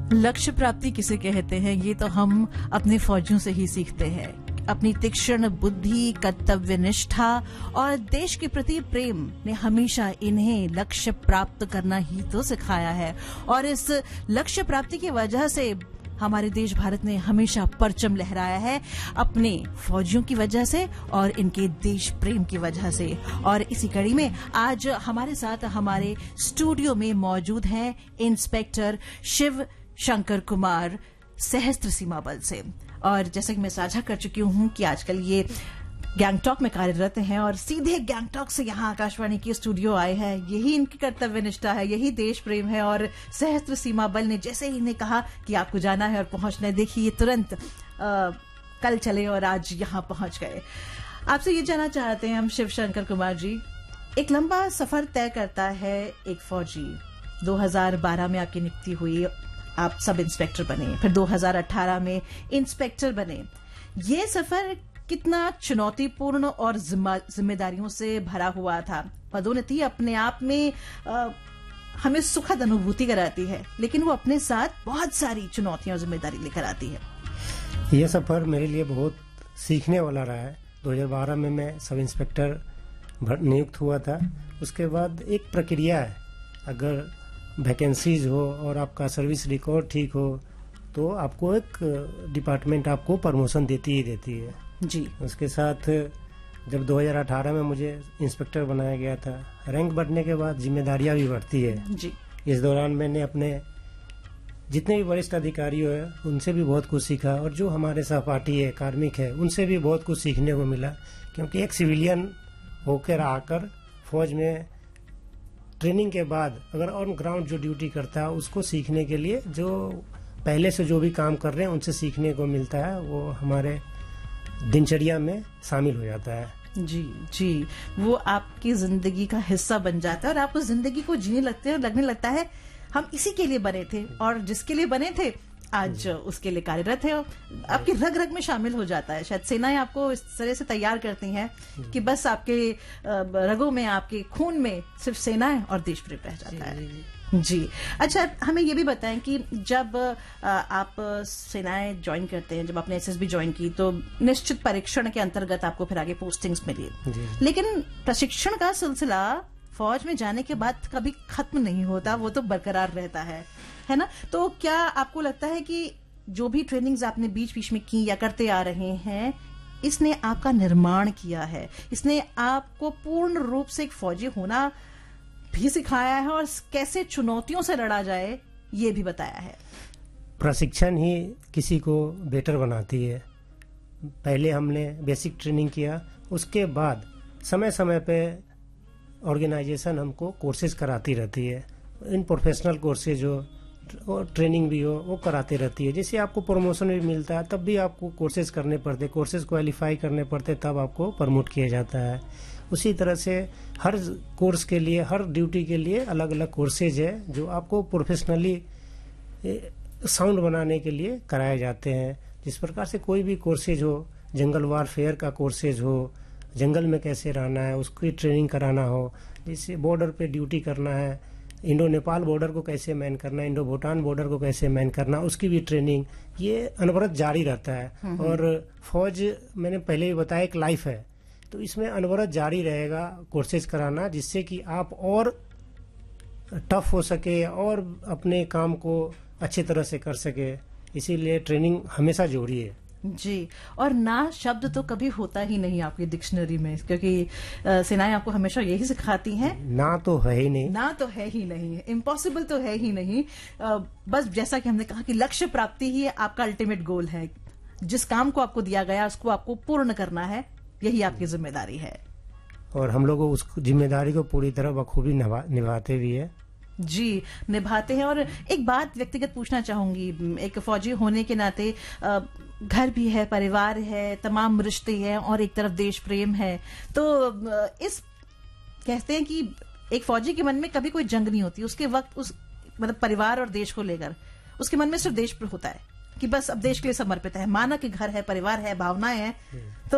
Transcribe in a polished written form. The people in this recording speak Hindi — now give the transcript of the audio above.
लक्ष्य प्राप्ति किसे कहते हैं, ये तो हम अपने फौजियों से ही सीखते हैं। अपनी तीक्ष्ण बुद्धि, कर्तव्य निष्ठा और देश के प्रति प्रेम ने हमेशा इन्हें लक्ष्य प्राप्त करना ही तो सिखाया है। और इस लक्ष्य प्राप्ति की वजह से हमारे देश भारत ने हमेशा परचम लहराया है, अपने फौजियों की वजह से और इनके देश प्रेम की वजह से। और इसी कड़ी में आज हमारे साथ हमारे स्टूडियो में मौजूद हैं इंस्पेक्टर शिव शंकर कुमार, सहस्त्र सीमा बल से। और जैसे कि मैं साझा कर चुकी हूं कि आजकल ये गैंगटॉक में कार्यरत हैं और सीधे गैंगटॉक से यहाँ आकाशवाणी के स्टूडियो आए हैं। यही इनकी कर्तव्य निष्ठा है, यही देश प्रेम है। और सहस्त्र सीमा बल ने जैसे ही इन्हें कहा कि आपको जाना है और पहुंचना है, देखिए ये तुरंत कल चले और आज यहाँ पहुंच गए। आपसे ये जानना चाहते हैं हम शिव शंकर कुमार जी, एक लंबा सफर तय करता है एक फौजी। 2012 में आपकी नियुक्ति हुई, आप सब इंस्पेक्टर बने, फिर 2018 में इंस्पेक्टर बने। ये सफर कितना चुनौतीपूर्ण और जिम्मेदारियों से भरा हुआ था। पदोन्नति अपने आप में हमें सुखद अनुभूति कराती है, लेकिन वो अपने साथ बहुत सारी चुनौतियां और जिम्मेदारी लेकर आती है। ये सफर मेरे लिए बहुत सीखने वाला रहा है। 2012 में मैं सब इंस्पेक्टर नियुक्त हुआ था। उसके बाद एक प्रक्रिया है, अगर वैकेंसीज हो और आपका सर्विस रिकॉर्ड ठीक हो तो आपको एक डिपार्टमेंट आपको प्रमोशन देती ही देती है जी। उसके साथ जब 2018 में मुझे इंस्पेक्टर बनाया गया था, रैंक बढ़ने के बाद जिम्मेदारियां भी बढ़ती है जी। इस दौरान मैंने अपने जितने भी वरिष्ठ अधिकारी हैं उनसे भी बहुत कुछ सीखा, और जो हमारे सहपाठी है, कार्मिक है, उनसे भी बहुत कुछ सीखने को मिला। क्योंकि एक सिविलियन होकर आकर फौज में ट्रेनिंग के बाद अगर ऑन ग्राउंड जो ड्यूटी करता है उसको सीखने के लिए जो पहले से जो भी काम कर रहे हैं उनसे सीखने को मिलता है, वो हमारे दिनचर्या में शामिल हो जाता है। जी जी, वो आपकी जिंदगी का हिस्सा बन जाता है और आपको जिंदगी को जीने लगते हैं, लगने लगता है हम इसी के लिए बने थे और जिसके लिए बने थे आज उसके लिए कार्यरत है। आपकी रग रग में शामिल हो जाता है। शायद सेनाएं आपको इस तरह से तैयार करती हैं कि बस आपके रगों में, आपके खून में सिर्फ सेनाएं और देश प्रेम रह जाता है। जी। अच्छा, हमें ये भी बताएं कि जब आप सेनाएं ज्वाइन करते हैं, जब आपने एसएसबी ज्वाइन की तो निश्चित परीक्षण के अंतर्गत आपको फिर आगे पोस्टिंग्स मिली, लेकिन प्रशिक्षण का सिलसिला फौज में जाने के बाद कभी खत्म नहीं होता, वो तो बरकरार रहता है ना? तो क्या आपको लगता है कि जो भी ट्रेनिंग्स आपने बीच बीच में की या करते आ रहे हैं, इसने आपका निर्माण किया है, इसने आपको पूर्ण रूप से एक फौजी होना भी सिखाया है और कैसे चुनौतियों से लड़ा जाए ये भी बताया है? प्रशिक्षण ही किसी को बेटर बनाती है। पहले हमने बेसिक ट्रेनिंग किया, उसके बाद समय समय पे ऑर्गेनाइजेशन हमको कोर्सेज कराती रहती है। इन प्रोफेशनल कोर्सेज हो और ट्रेनिंग भी हो वो कराती रहती है। जैसे आपको प्रमोशन भी मिलता है तब भी आपको कोर्सेज करने पड़ते, कोर्सेज क्वालिफाई करने पड़ते, तब आपको प्रमोट किया जाता है। उसी तरह से हर कोर्स के लिए, हर ड्यूटी के लिए अलग अलग कोर्सेज है जो आपको प्रोफेशनली साउंड बनाने के लिए कराए जाते हैं। जिस प्रकार से कोई भी कोर्सेज हो, जंगल वारफेयर का कोर्सेज हो, जंगल में कैसे रहना है उसकी ट्रेनिंग कराना हो, जैसे बॉर्डर पे ड्यूटी करना है, इंडो नेपाल बॉर्डर को कैसे मैन करना है, इंडो भूटान बॉर्डर को कैसे मैन करना, उसकी भी ट्रेनिंग, ये अनवरत जारी रहता है। और फौज, मैंने पहले भी बताया, एक लाइफ है, तो इसमें अनवरत जारी रहेगा कोर्सेज कराना, जिससे कि आप और टफ हो सके और अपने काम को अच्छी तरह से कर सके। इसीलिए ट्रेनिंग हमेशा जरूरी है जी। और ना शब्द तो कभी होता ही नहीं आपकी डिक्शनरी में, क्योंकि सेनाएं आपको हमेशा यही सिखाती हैं, ना तो है ही नहीं, ना तो है ही नहीं, इम्पॉसिबल तो है ही नहीं। बस जैसा कि हमने कहा कि लक्ष्य प्राप्ति ही आपका अल्टीमेट गोल है। जिस काम को आपको दिया गया उसको आपको पूर्ण करना है, यही आपकी जिम्मेदारी है। और हम लोग उस जिम्मेदारी को पूरी तरह बखूबी निभाते भी है। जी, निभाते हैं। और एक बात व्यक्तिगत पूछना चाहूंगी, एक फौजी होने के नाते घर भी है, परिवार है, तमाम रिश्ते हैं और एक तरफ देश प्रेम है, तो इस कहते हैं कि एक फौजी के मन में कभी कोई जंग नहीं होती, उसके वक्त उस मतलब परिवार और देश को लेकर उसके मन में सिर्फ देश होता है कि बस अब देश के लिए समर्पित है, माना कि घर है, परिवार है, भावनाएं हैं। तो